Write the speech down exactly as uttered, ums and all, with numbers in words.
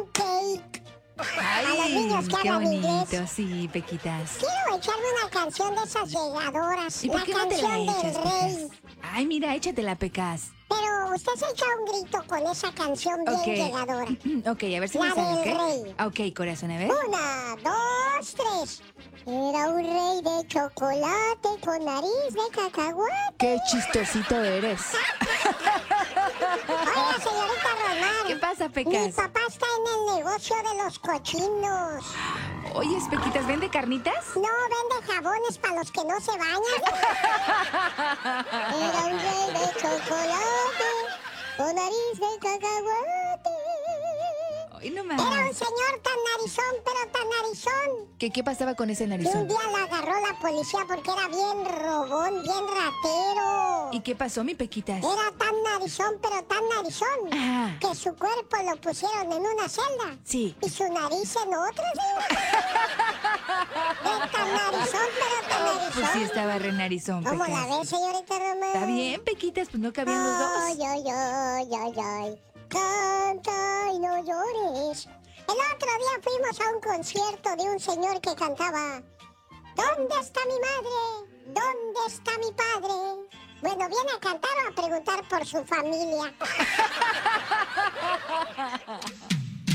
cake. Ay, A los niños que qué hablan bonito, inglés. sí, Pequitas. Quiero echarme una canción de esas llegadoras. ¿Y por La qué no te la canción del echas, rey. Pecas? Ay, mira, échatela, Pecas. Pero usted se echa un grito con esa canción bien Ok. llegadora. Ok, a ver si La me sale, del ¿ok? rey. Ok, corazón, a ver. Una, dos, tres. Era un rey de chocolate con nariz de cacahuate. Qué chistosito eres. Oiga, señorita Román. ¿Qué pasa, Mi Pecas? papá está en el negocio de los cochinos. Oye, Pequitas, ¿vende carnitas? No vende jabones para los que no se bañan. Era un rey de chocolate con nariz de cacahuate. Ay, no Era un más. señor tan narizón, pero tan narizón, ¿Qué, qué pasaba con ese que un narizón? día la agarró la policía porque era bien robón, bien ratero. ¿Y qué pasó, mi Pequitas? Era tan narizón, pero tan narizón, Ajá. que su cuerpo lo pusieron en una celda. Sí. Y su nariz en otra, ¿sí? De tan narizón, pero tan narizón. Pues sí, estaba re narizón, ¿Cómo la Pecas. ves, señorita Román? Está bien, Pequitas, pues no cabían los Ay, dos. ay, ay, ay, ay. Canta y no llores. El otro día fuimos a un concierto de un señor que cantaba: ¿dónde está mi madre? ¿Dónde está mi padre? Bueno, ¿viene a cantar o a preguntar por su familia?